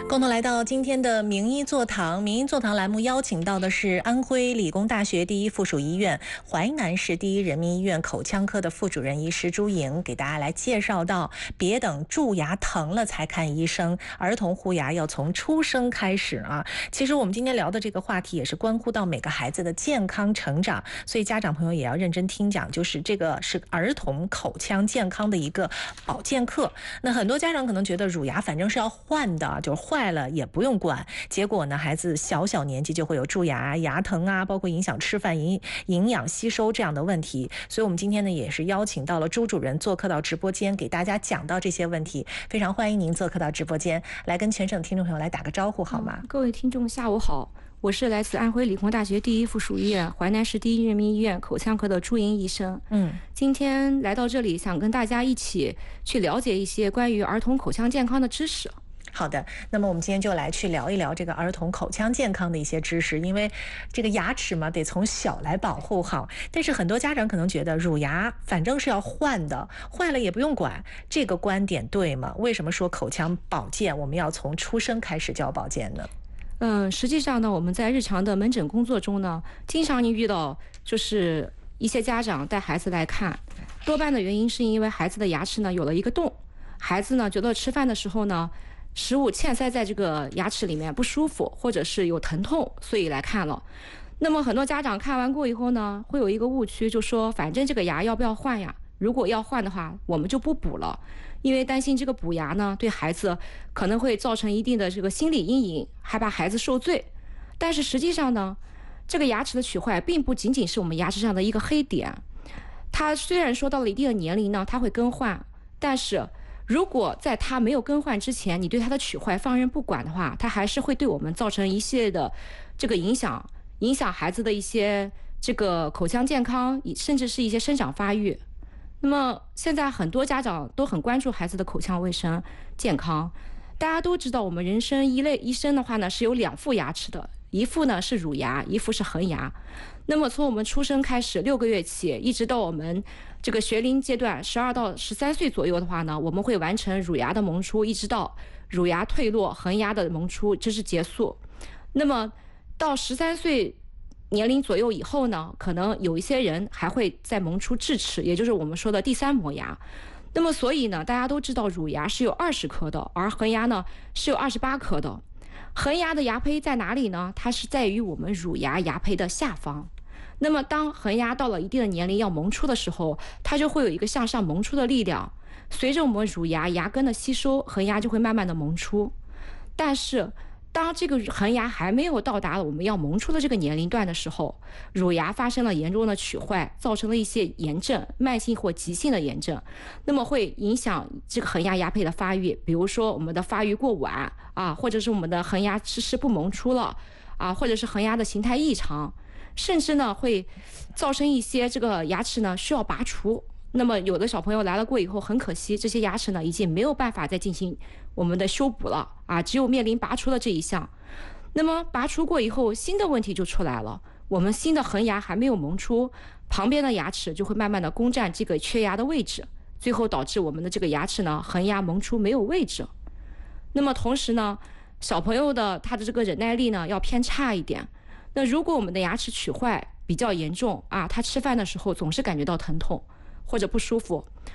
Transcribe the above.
共同来到今天的名医座堂。名医座堂栏目邀请到的是安徽理工大学第一附属医院、淮南市第一人民医院口腔科的副主任医师朱莹，给大家来介绍到，别等蛀牙疼了才看医生，儿童护牙要从出生开始啊。其实我们今天聊的这个话题也是关乎到每个孩子的健康成长，所以家长朋友也要认真听讲，就是这个是儿童口腔健康的一个保健课。那很多家长可能觉得乳牙反正是要换的，就是坏了也不用管，结果呢，孩子小年纪就会有蛀牙、牙疼啊，包括影响吃饭、营养吸收这样的问题。所以我们今天呢，也是邀请到了朱主任做客到直播间，给大家讲到这些问题。非常欢迎您做客到直播间，来跟全省听众朋友来打个招呼好吗？ 各位听众下午好，我是来自安徽理工大学第一附属医院、淮南市第一人民医院口腔科的朱莹医生。今天来到这里，想跟大家一起去了解一些关于儿童口腔健康的知识。 好的，那么我们今天就来去聊一聊这个儿童口腔健康的一些知识，因为这个牙齿嘛，得从小来保护好。但是很多家长可能觉得乳牙反正是要换的，坏了也不用管，这个观点对吗？为什么说口腔保健我们要从出生开始就要保健呢？ 实际上呢，我们在日常的门诊工作中呢，经常你遇到就是一些家长带孩子来看，多半的原因是因为孩子的牙齿呢有了一个洞，孩子呢觉得吃饭的时候呢，食物嵌塞在这个牙齿里面不舒服，或者是有疼痛，所以来看了。那么很多家长看完过以后呢，会有一个误区，就说反正这个牙要不要换呀？如果要换的话，我们就不补了，因为担心这个补牙呢，对孩子可能会造成一定的这个心理阴影，害怕孩子受罪。但是实际上呢，这个牙齿的龋坏并不仅仅是我们牙齿上的一个黑点，它虽然说到了一定的年龄呢，它会更换，但是如果在它没有更换之前，你对它的龋坏放任不管的话，它还是会对我们造成一系列的这个影响孩子的一些这个口腔健康，甚至是一些生长发育。那么现在很多家长都很关注孩子的口腔卫生健康。大家都知道，我们人生一生的话呢，是有2副牙齿的，一副呢是乳牙，一副是恒牙。那么从我们出生开始6个月起，一直到我们这个学龄阶段12到13岁左右的话呢，我们会完成乳牙的萌出，一直到乳牙退落、恒牙的萌出，这是结束。那么到13岁年龄左右以后呢，可能有一些人还会再萌出智齿，也就是我们说的第3磨牙。那么所以呢，大家都知道乳牙是有20颗的，而恒牙呢是有28颗的。恒牙的牙胚在哪里呢？它是在于我们乳牙牙胚的下方。那么当恒牙到了一定的年龄要萌出的时候，它就会有一个向上萌出的力量，随着我们乳牙牙根的吸收，恒牙就会慢慢的萌出。但是当这个恒牙还没有到达我们要萌出的这个年龄段的时候，乳牙发生了严重的龋坏，造成了一些炎症，慢性或急性的炎症，那么会影响这个恒牙牙胚的发育，比如说我们的发育过晚啊，或者是我们的恒牙迟迟不萌出了啊，或者是恒牙的形态异常，甚至呢会造成一些这个牙齿呢需要拔除。那么有的小朋友来了过以后，很可惜这些牙齿呢已经没有办法再进行我们的修补了啊，只有面临拔除的这一项。那么拔除过以后，新的问题就出来了，我们新的恒牙还没有萌出，旁边的牙齿就会慢慢的攻占这个缺牙的位置，最后导致我们的这个牙齿呢恒牙萌出没有位置。那么同时呢，小朋友的他的这个忍耐力呢要偏差一点。那如果我们的牙齿龋坏比较严重啊，他吃饭的时候总是感觉到疼痛或者不舒服，